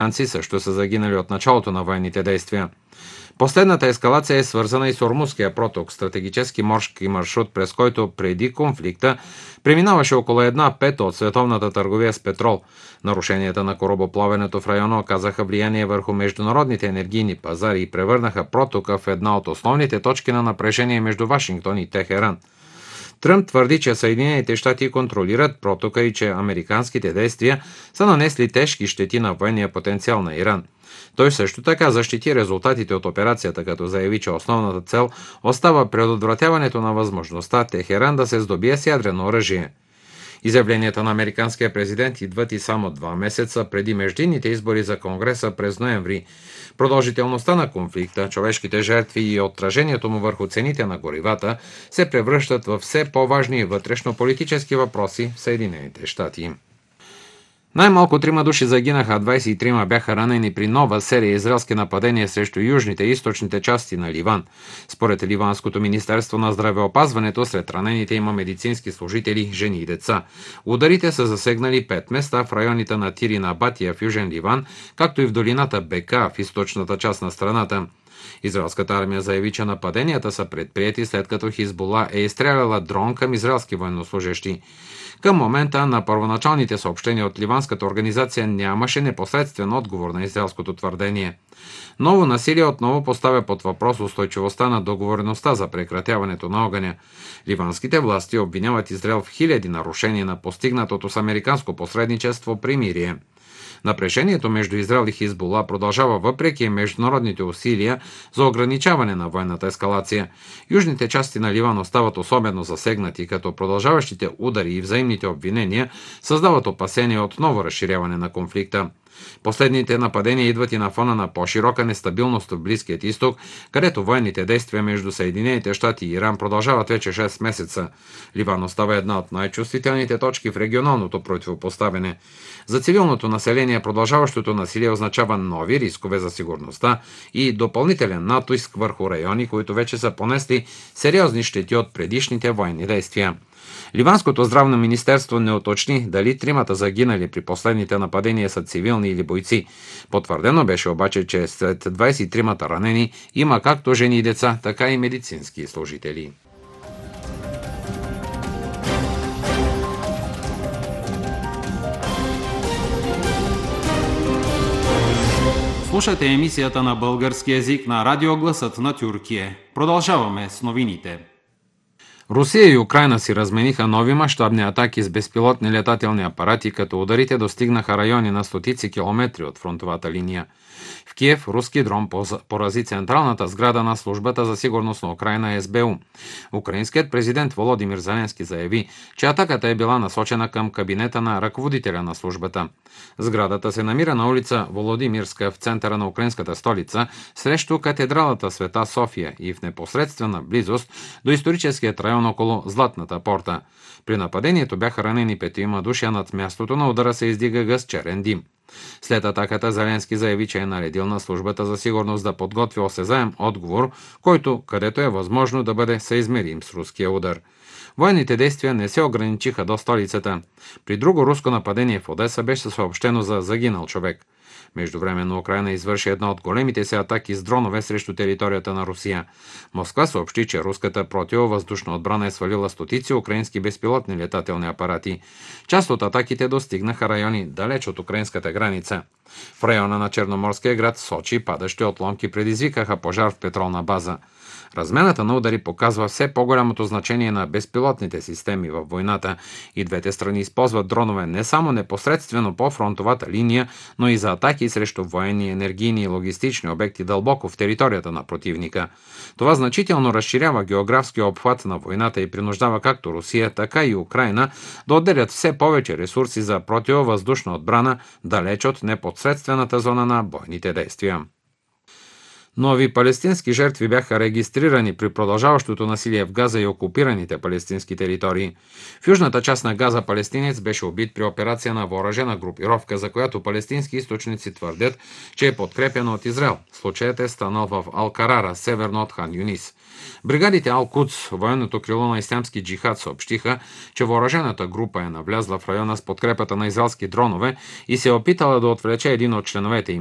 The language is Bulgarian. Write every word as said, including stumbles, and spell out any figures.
Американци също са загинали от началото на военните действия. Последната ескалация е свързана и с Ормузския проток, стратегически морски маршрут, през който преди конфликта преминаваше около една пета от световната търговия с петрол. Нарушенията на корабоплаването в района оказаха влияние върху международните енергийни пазари и превърнаха протока в една от основните точки на напрежение между Вашингтон и Техеран. Тръмп твърди, че Съединените щати контролират протока и че американските действия са нанесли тежки щети на военния потенциал на Иран. Той също така защити резултатите от операцията, като заяви, че основната цел остава предотвратяването на възможността Техеран да се здобие с ядрено оръжие. Изявленията на американския президент идват и само два месеца преди междинните избори за Конгреса през ноември. Продължителността на конфликта, човешките жертви и отражението му върху цените на горивата се превръщат в все по-важни вътрешно-политически въпроси в Съединените щати. Най-малко трима души загинаха, а двадесет и трима бяха ранени при нова серия израелски нападения срещу южните и източните части на Ливан. Според Ливанското министерство на здравеопазването, сред ранените има медицински служители, жени и деца. Ударите са засегнали пет места в районите на Тир и на Батия в южен Ливан, както и в долината Бека в източната част на страната. Израелската армия заяви, че нападенията са предприети след като Хизбула е изстреляла дрон към израелски военнослужещи. Към момента на първоначалните съобщения от ливанската организация нямаше непосредствен отговор на израелското твърдение. Ново насилие отново поставя под въпрос устойчивостта на договореността за прекратяването на огъня. Ливанските власти обвиняват Израел в хиляди нарушения на постигнатото с американско посредничество примирие. Напрежението между Израел и Хизбула продължава въпреки международните усилия за ограничаване на военната ескалация. Южните части на Ливан остават особено засегнати, като продължаващите удари и взаимните обвинения създават опасения от ново разширяване на конфликта. Последните нападения идват и на фона на по-широка нестабилност в Близкият изток, където военните действия между Съединените щати и Иран продължават вече шест месеца. Ливан остава една от най-чувствителните точки в регионалното противопоставяне. За цивилното население продължаващото насилие означава нови рискове за сигурността и допълнителен натиск върху райони, които вече са понесли сериозни щети от предишните военни действия. Ливанското здравно министерство не уточни дали тримата загинали при последните нападения са цивилни или бойци. Потвърдено беше обаче, че след двадесет и тримата ранени има както жени и деца, така и медицински служители. Слушате емисията на български език на радио Гласът на Тюркия. Продължаваме с новините. Русия и Украйна си размениха нови мащабни атаки с безпилотни летателни апарати, като ударите достигнаха райони на стотици километри от фронтовата линия. В Киев руски дрон порази централната сграда на службата за сигурност на Украйна Ес Бе У. Украинският президент Володимир Зеленски заяви, че атаката е била насочена към кабинета на ръководителя на службата. Сградата се намира на улица Володимирска в центъра на украинската столица, срещу катедралата Света София и в непосредствена близост до историческият район около Златната порта. При нападението бяха ранени петима души, а над мястото на удара се издига гъст черен дим. След атаката Зеленски заяви, че е наредил на службата за сигурност да подготви осезаем отговор, който, където е възможно, да бъде съизмерим с руския удар. Военните действия не се ограничиха до столицата. При друго руско нападение в Одеса беше съобщено за загинал човек. Междувременно Украйна извърши една от големите си атаки с дронове срещу територията на Русия. Москва съобщи, че руската противовъздушна отбрана е свалила стотици украински безпилотни летателни апарати. Част от атаките достигнаха райони далеч от украинската граница. В района на черноморския град Сочи падащи отломки предизвикаха пожар в петролна база. Размената на удари показва все по-голямото значение на безпилотните системи във войната и двете страни използват дронове не само непосредствено по фронтовата линия, но и за атаки срещу военни, енергийни и логистични обекти дълбоко в територията на противника. Това значително разширява географския обхват на войната и принуждава както Русия, така и Украйна да отделят все повече ресурси за противовъздушна отбрана далеч от непосредствената зона на бойните действия. Нови палестински жертви бяха регистрирани при продължаващото насилие в Газа и окупираните палестински територии. В южната част на Газа палестинец беше убит при операция на въоръжена групировка, за която палестински източници твърдят, че е подкрепена от Израел. Случаят е станал в Ал-Карара, северно от Хан Юнис. Бригадите Ал-Кудс, военното крило на ислямски джихад, съобщиха, че въоръжената група е навлязла в района с подкрепата на израелски дронове и се е опитала да отвлече един от членовете им.